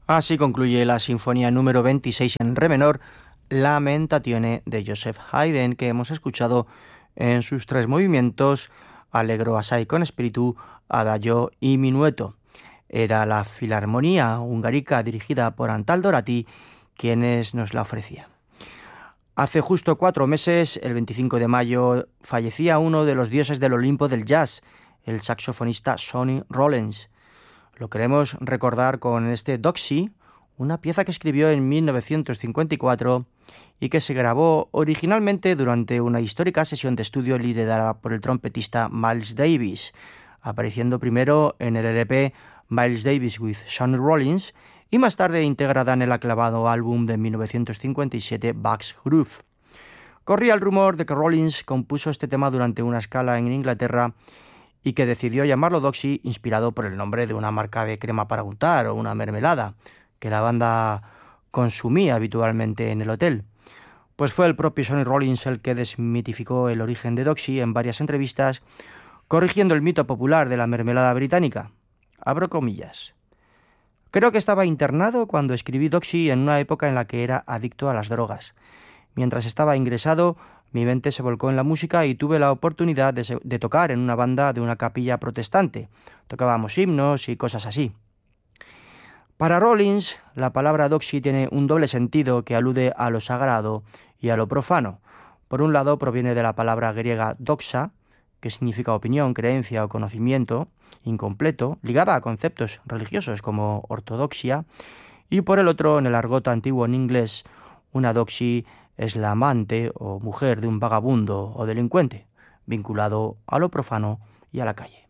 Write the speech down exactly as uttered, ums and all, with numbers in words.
Así concluye la sinfonía número veintiséis en re menor, Lamentazione de Joseph Haydn, que hemos escuchado en sus tres movimientos, Allegro assai con spiritu, Adagio y Minueto. Era la Filarmonía Hungarica dirigida por Antal Doráty quienes nos la ofrecía. Hace justo cuatro meses, el veinticinco de mayo, fallecía uno de los dioses del Olimpo del jazz, el saxofonista Sonny Rollins. Lo queremos recordar con este Doxy, una pieza que escribió en mil novecientos cincuenta y cuatro y que se grabó originalmente durante una histórica sesión de estudio liderada por el trompetista Miles Davis, apareciendo primero en el L P Miles Davis with Sonny Rollins y más tarde integrada en el aclamado álbum de mil novecientos cincuenta y siete Bugs Groove. Corría el rumor de que Rollins compuso este tema durante una escala en Inglaterra y que decidió llamarlo Doxy inspirado por el nombre de una marca de crema para untar o una mermelada que la banda consumía habitualmente en el hotel. Pues fue el propio Sonny Rollins el que desmitificó el origen de Doxy en varias entrevistas, corrigiendo el mito popular de la mermelada británica. Abro comillas. Creo que estaba internado cuando escribí Doxy en una época en la que era adicto a las drogas. Mientras estaba ingresado, mi mente se volcó en la música y tuve la oportunidad de, de tocar en una banda de una capilla protestante. Tocábamos himnos y cosas así. Para Rollins, la palabra Doxy tiene un doble sentido que alude a lo sagrado y a lo profano. Por un lado, proviene de la palabra griega doxa, que significa opinión, creencia o conocimiento incompleto, ligada a conceptos religiosos como ortodoxia, y por el otro, en el argot antiguo en inglés, una doxy es la amante o mujer de un vagabundo o delincuente, vinculado a lo profano y a la calle.